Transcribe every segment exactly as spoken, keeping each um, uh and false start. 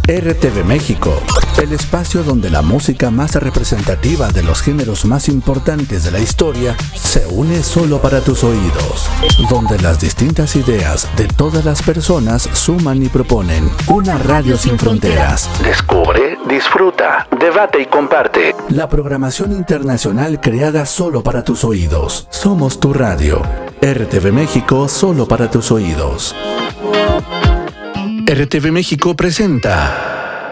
R T V México, el espacio donde la música más representativa de los géneros más importantes de la historia se une solo para tus oídos, donde las distintas ideas de todas las personas suman y proponen una radio sin fronteras. Descubre, disfruta, debate y comparte. La programación internacional creada solo para tus oídos. Somos tu radio. R T V México, solo para tus oídos. R T V México presenta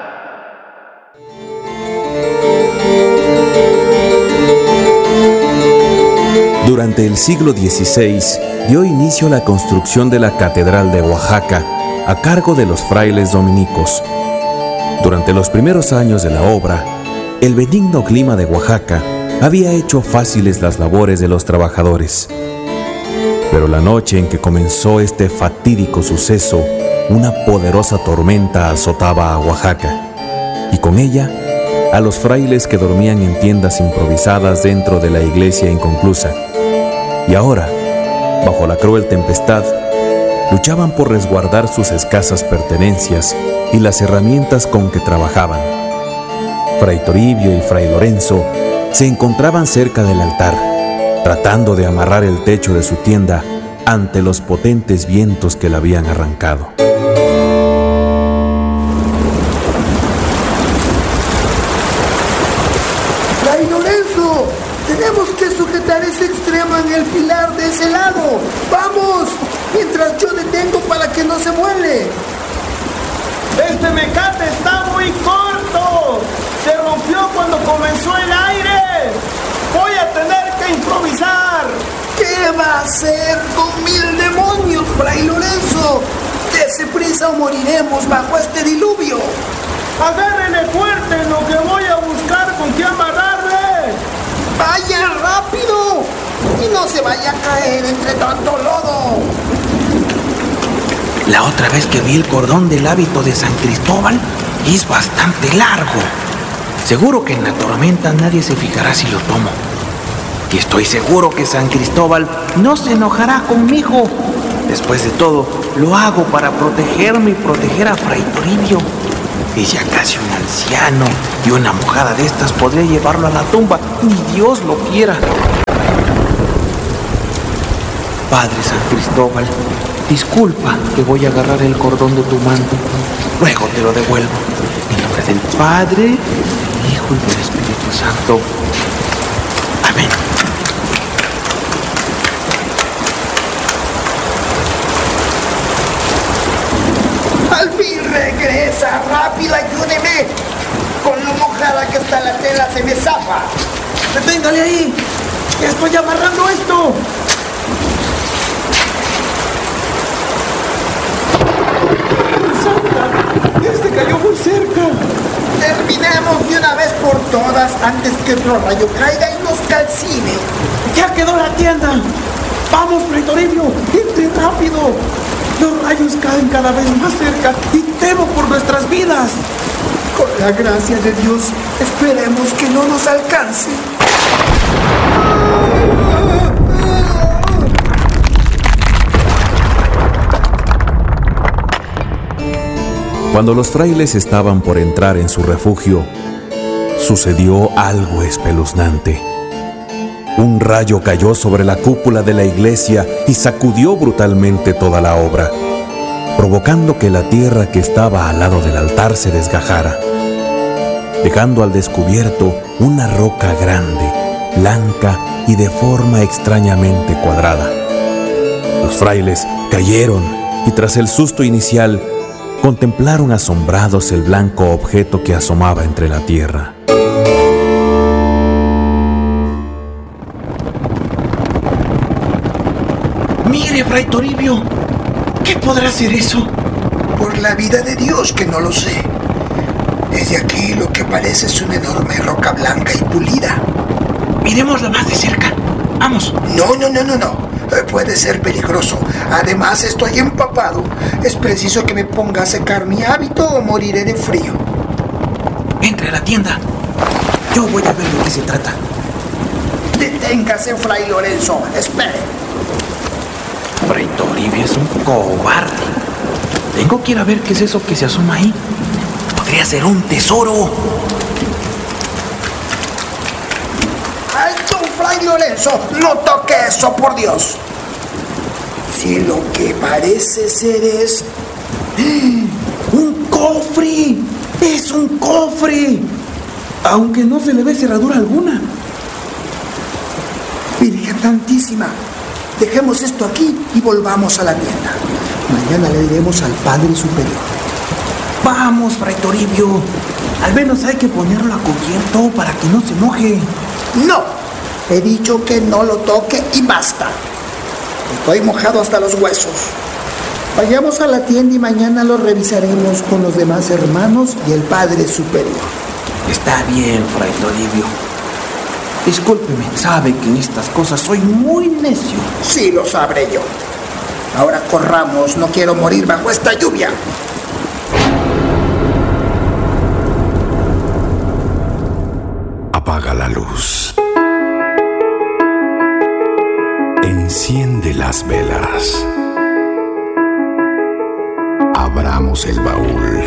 Durante el siglo dieciséis dio inicio la construcción de la Catedral de Oaxaca a cargo de los frailes dominicos. Durante los primeros años de la obra, el benigno clima de Oaxaca había hecho fáciles las labores de los trabajadores. Pero la noche en que comenzó este fatídico suceso, una poderosa tormenta azotaba a Oaxaca, y con ella a los frailes que dormían en tiendas improvisadas dentro de la iglesia inconclusa. Y ahora, bajo la cruel tempestad, luchaban por resguardar sus escasas pertenencias y las herramientas con que trabajaban. Fray Toribio y Fray Lorenzo se encontraban cerca del altar, tratando de amarrar el techo de su tienda ante los potentes vientos que la habían arrancado. ¡Fray Lorenzo! ¡Tenemos que sujetar ese extremo en el pilar de ese lado! ¡Vamos! Mientras yo detengo para que no se vuele. ¡Este mecate está muy corto! ¡Se rompió cuando comenzó el aire! ¡Voy a tener que improvisar! ¿Qué va a hacer con mil demonios, Fray Lorenzo? ¡Dese prisa o moriremos bajo este diluvio! ¡Agárrenle fuerte en lo que voy a buscar con qué amarrarle! ¡Vaya rápido! Y no se vaya a caer entre tanto lodo. La otra vez que vi el cordón del hábito de San Cristóbal es bastante largo. Seguro que en la tormenta nadie se fijará si lo tomo. Y estoy seguro que San Cristóbal no se enojará conmigo. Después de todo, lo hago para protegerme y proteger a Fray Toribio. Es ya casi un anciano y una mojada de estas podría llevarlo a la tumba, ni Dios lo quiera. Padre San Cristóbal, disculpa que voy a agarrar el cordón de tu manto. Luego te lo devuelvo. En nombre del Padre, del Hijo y del Espíritu Santo. Amén. ¡Al fin regresa! ¡Rápido, ayúdeme! Con lo mojada que está la tela se me zafa. ¡Deténgale ahí! ¡Estoy amarrando esto! ¡Santa! ¡Este cayó muy cerca! Terminemos de una vez por todas antes que otro rayo caiga y nos calcine. ¡Ya quedó la tienda! ¡Vamos, Fray Toribio! ¡Entre rápido! Los rayos caen cada vez más cerca y temo por nuestras vidas. Con la gracia de Dios, esperemos que no nos alcance. Cuando los frailes estaban por entrar en su refugio, sucedió algo espeluznante. Un rayo cayó sobre la cúpula de la iglesia y sacudió brutalmente toda la obra, provocando que la tierra que estaba al lado del altar se desgajara, dejando al descubierto una roca grande, blanca y de forma extrañamente cuadrada. Los frailes cayeron y tras el susto inicial, contemplaron asombrados el blanco objeto que asomaba entre la tierra. Mire, Fray Toribio, ¿qué podrá ser eso? Por la vida de Dios que no lo sé. Desde aquí lo que parece es una enorme roca blanca y pulida. Miremosla más de cerca. Vamos. No, no, no, no, no. Eh, Puede ser peligroso. Además, estoy empapado. Es preciso que me ponga a secar mi hábito o moriré de frío. Entre a la tienda. Yo voy a ver de qué se trata. Deténgase, Fray Lorenzo. Espere. Fray Toribio es un cobarde. Tengo que ir a ver qué es eso que se asoma ahí. podría ser un tesoro. ¡Alto, Fray Lorenzo! ¡No toque eso, por Dios! Si lo que parece ser es... ¡Un cofre! ¡Es un cofre! Aunque no se le ve cerradura alguna. Virgen Santísima, dejemos esto aquí y volvamos a la tienda. Mañana le diremos al Padre Superior. Vamos, Fray Toribio. Al menos hay que ponerlo a cubierto para que no se moje. No, he dicho que no lo toque y basta. Estoy mojado hasta los huesos. Vayamos a la tienda y mañana lo revisaremos con los demás hermanos y el Padre Superior. Está bien, Fray Toribio. Discúlpeme, sabe que en estas cosas soy muy necio. Sí, lo sabré yo. Ahora corramos, no quiero morir bajo esta lluvia. Apaga la luz. Enciende las velas. Abramos el baúl.